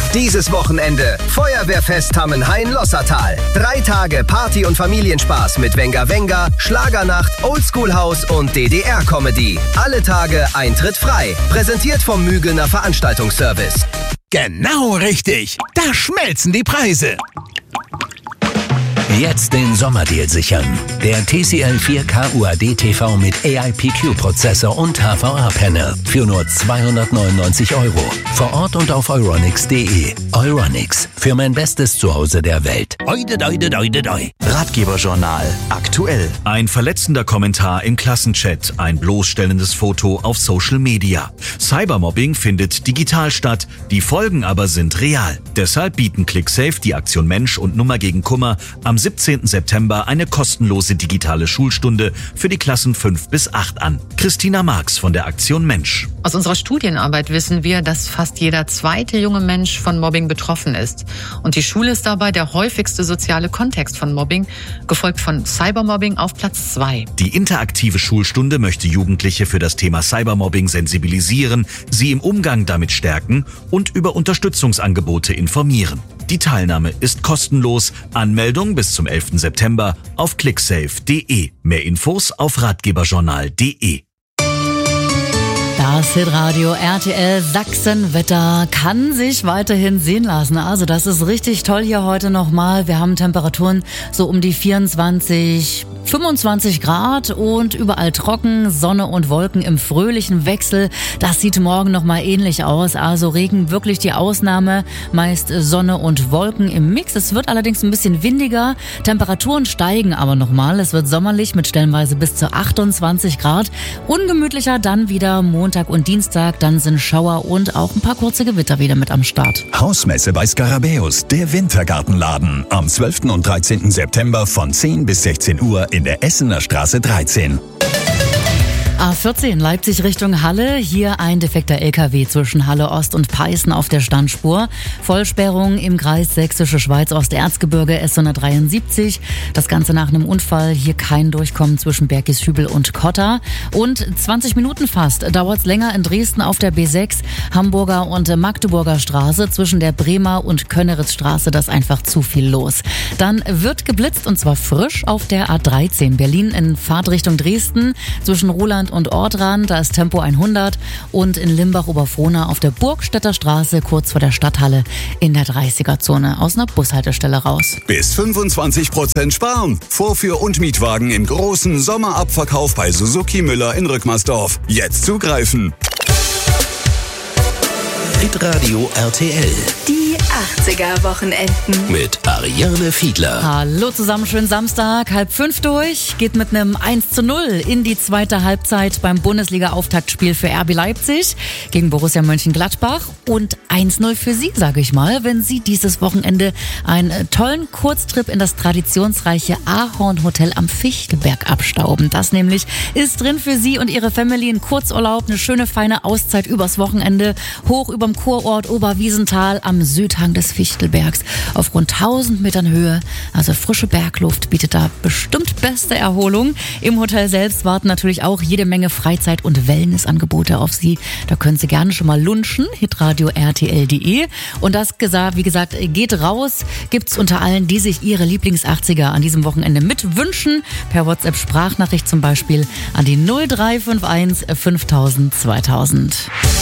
dieses Wochenende Feuerwehrfest Tammenhain-Lossertal. 3 Tage Party- und Familienspaß mit Wenger Wenger, Schlagernacht, Oldschool-Haus und DDR-Comedy. Alle Tage Eintritt frei. Präsentiert vom Mügener Veranstaltungsservice. Genau richtig. Da schmelzen die Preise. Jetzt den Sommerdeal sichern. Der TCL 4K UHD TV mit AIPQ-Prozessor und HVA-Panel für nur 299 €. Vor Ort und auf euronics.de. Euronics, für mein bestes Zuhause der Welt. Ratgeberjournal aktuell. Ein verletzender Kommentar im Klassenchat, ein bloßstellendes Foto auf Social Media. Cybermobbing findet digital statt, die Folgen aber sind real. Deshalb bieten ClickSafe, die Aktion Mensch und Nummer gegen Kummer am 17. September eine kostenlose digitale Schulstunde für die Klassen 5 bis 8 an. Christina Marx von der Aktion Mensch. Aus unserer Studienarbeit wissen wir, dass fast jeder zweite junge Mensch von Mobbing betroffen ist. Und die Schule ist dabei der häufigste soziale Kontext von Mobbing, gefolgt von Cybermobbing auf Platz 2. Die interaktive Schulstunde möchte Jugendliche für das Thema Cybermobbing sensibilisieren, sie im Umgang damit stärken und über Unterstützungsangebote informieren. Die Teilnahme ist kostenlos. Anmeldung bis zum 11. September auf clicksafe.de. Mehr Infos auf ratgeberjournal.de. Das Hitradio RTL Sachsenwetter kann sich weiterhin sehen lassen. Also das ist richtig toll hier heute nochmal. Wir haben Temperaturen so um die 24, 25 Grad und überall trocken, Sonne und Wolken im fröhlichen Wechsel. Das sieht morgen nochmal ähnlich aus. Also Regen wirklich die Ausnahme, meist Sonne und Wolken im Mix. Es wird allerdings ein bisschen windiger. Temperaturen steigen aber nochmal. Es wird sommerlich mit stellenweise bis zu 28 Grad. Ungemütlicher dann wieder Montag und Dienstag. Dann sind Schauer und auch ein paar kurze Gewitter wieder mit am Start. Hausmesse bei Skarabäus, der Wintergartenladen. Am 12. und 13. September von 10 bis 16 Uhr in der Essener Straße 13. A14 Leipzig Richtung Halle. Hier ein defekter LKW zwischen Halle Ost und Peißen auf der Standspur. Vollsperrung im Kreis Sächsische Schweiz Osterzgebirge S173. Das Ganze nach einem Unfall. Hier kein Durchkommen zwischen Bergischhübel und Kotta. Und 20 Minuten fast dauert's länger in Dresden auf der B6, Hamburger und Magdeburger Straße. Zwischen der Bremer und Könneritzstraße, das ist einfach zu viel los. Dann wird geblitzt und zwar frisch auf der A13 Berlin in Fahrtrichtung Dresden zwischen Roland und Ortrand, da ist Tempo 100 und in Limbach-Oberfrohna auf der Burgstädter Straße kurz vor der Stadthalle in der 30er-Zone aus einer Bushaltestelle raus. Bis 25% sparen. Vorführ- und Mietwagen im großen Sommerabverkauf bei Suzuki Müller in Rückmersdorf. Jetzt zugreifen. Hitradio RTL. Die 80er-Wochenenden. Mit Ariane Fiedler. Hallo zusammen, schönen Samstag, 4:30 durch. Geht mit einem 1:0 in die zweite Halbzeit beim Bundesliga-Auftaktspiel für RB Leipzig gegen Borussia Mönchengladbach. Und 1:0 für Sie, sage ich mal, wenn Sie dieses Wochenende einen tollen Kurztrip in das traditionsreiche Ahorn Hotel am Fichtelberg abstauben. Das nämlich ist drin für Sie und Ihre Family. Ein Kurzurlaub, eine schöne, feine Auszeit übers Wochenende. Hoch überm Kurort Oberwiesenthal am Südhang des Fichtelbergs auf rund 1000 Metern Höhe. Also frische Bergluft bietet da bestimmt beste Erholung. Im Hotel selbst warten natürlich auch jede Menge Freizeit- und Wellnessangebote auf Sie. Da können Sie gerne schon mal lunchen. Hitradio RTL.de. Und das, wie gesagt, geht raus. Gibt's unter allen, die sich ihre Lieblings-80er an diesem Wochenende mitwünschen. Per WhatsApp-Sprachnachricht zum Beispiel an die 0351 5000 2000.